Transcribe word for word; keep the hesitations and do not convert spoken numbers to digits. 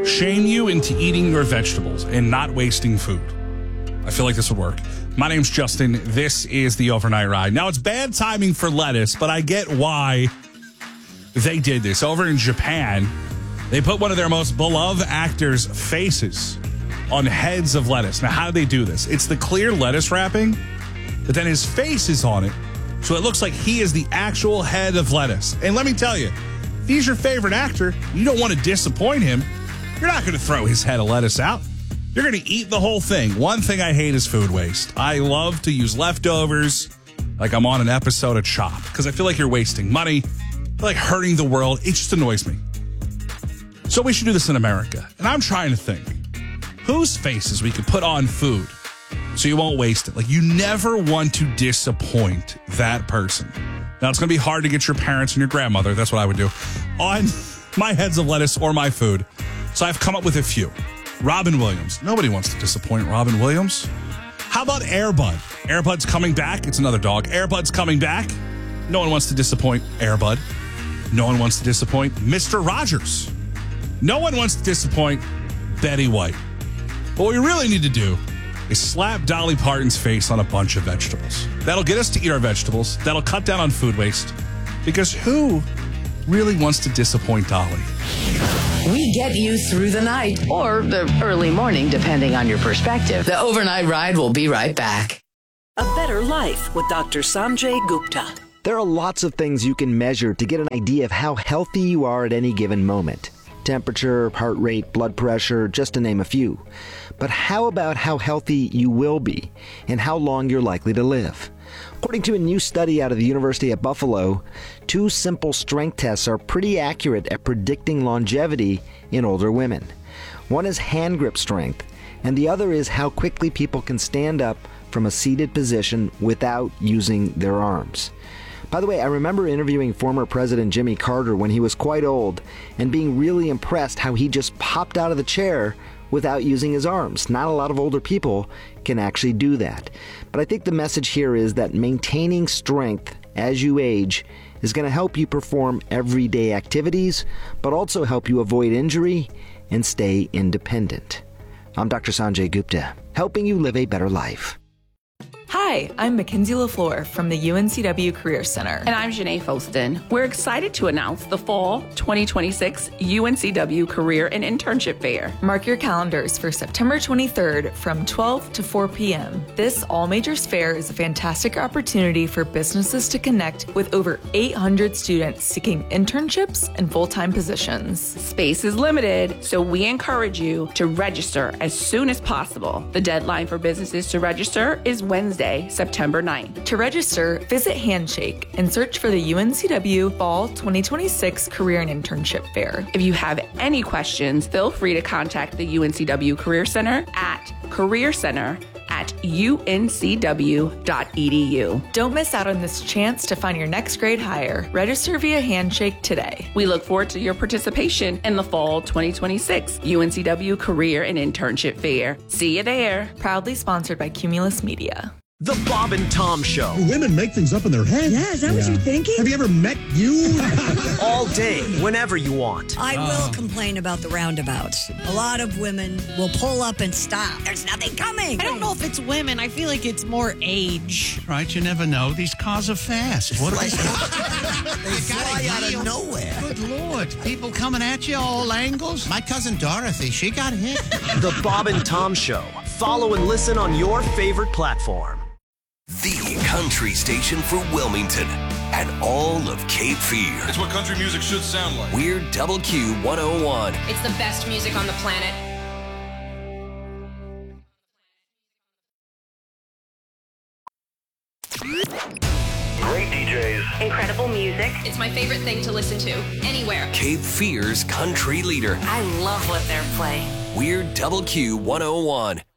shame you into eating your vegetables and not wasting food. I feel like this would work. My name's Justin. This is the Overnight Ride. Now, it's bad timing for lettuce, but I get why they did this. Over in Japan, they put one of their most beloved actors' faces on heads of lettuce. Now, how do they do this? It's the clear lettuce wrapping, but then his face is on it, so it looks like he is the actual head of lettuce. And let me tell you, if he's your favorite actor, you don't want to disappoint him. You're not going to throw his head of lettuce out. You're going to eat the whole thing. One thing I hate is food waste. I love to use leftovers like I'm on an episode of Chop because I feel like you're wasting money, like hurting the world. It just annoys me. So we should do this in America. And I'm trying to think whose faces we could put on food so you won't waste it. Like, you never want to disappoint that person. Now, it's going to be hard to get your parents and your grandmother, that's what I would do, on my heads of lettuce or my food. So I've come up with a few. Robin Williams. Nobody wants to disappoint Robin Williams. How about Air Bud? Air Bud's coming back. It's another dog. Air Bud's coming back. No one wants to disappoint Air Bud. No one wants to disappoint Mister Rogers. No one wants to disappoint Betty White. What we really need to do is slap Dolly Parton's face on a bunch of vegetables. That'll get us to eat our vegetables. That'll cut down on food waste. Because who really wants to disappoint Dolly? We get you through the night or the early morning, depending on your perspective. The Overnight Ride will be right back. A Better Life with Doctor Sanjay Gupta. There are lots of things you can measure to get an idea of how healthy you are at any given moment. Temperature, heart rate, blood pressure, just to name a few. But how about how healthy you will be and how long you're likely to live? According to a new study out of the University at Buffalo, two simple strength tests are pretty accurate at predicting longevity in older women. One is hand grip strength, and the other is how quickly people can stand up from a seated position without using their arms. By the way, I remember interviewing former President Jimmy Carter when he was quite old and being really impressed how he just popped out of the chair without using his arms. Not a lot of older people can actually do that. But I think the message here is that maintaining strength as you age is going to help you perform everyday activities, but also help you avoid injury and stay independent. I'm Doctor Sanjay Gupta, helping you live a better life. Hi, I'm Mackenzie LaFleur from the U N C W Career Center. And I'm Janae Foston. We're excited to announce the Fall twenty twenty-six U N C W Career and Internship Fair. Mark your calendars for September twenty-third from twelve to four p.m. This all-majors fair is a fantastic opportunity for businesses to connect with over eight hundred students seeking internships and full-time positions. Space is limited, so we encourage you to register as soon as possible. The deadline for businesses to register is Wednesday, September ninth. To register, visit Handshake and search for the U N C W Fall twenty twenty-six Career and Internship Fair. If you have any questions, feel free to contact the U N C W Career Center at Career Center at U N C W dot E D U. Don't miss out on this chance to find your next grade hire. Register via Handshake today. We look forward to your participation in the Fall twenty twenty-six U N C W Career and Internship Fair. See you there. Proudly sponsored by Cumulus Media. The Bob and Tom Show. Women make things up in their head. Yeah, is that yeah. what you're thinking? Have you ever met you? All day, whenever you want. I oh. will complain about the roundabouts. A lot of women will pull up and stop. There's nothing coming. I don't know if it's women. I feel like it's more age. Right, you never know. These cars are fast. What like, they fly out of nowhere. Good Lord. People coming at you all angles. My cousin Dorothy, she got hit. The Bob and Tom Show. Follow and listen on your favorite platform. The country station for Wilmington and all of Cape Fear. It's what country music should sound like. We're Double Q one oh one. It's the best music on the planet. Great D Js. Incredible music. It's my favorite thing to listen to anywhere. Cape Fear's country leader. I love what they're playing. We're Double Q one oh one.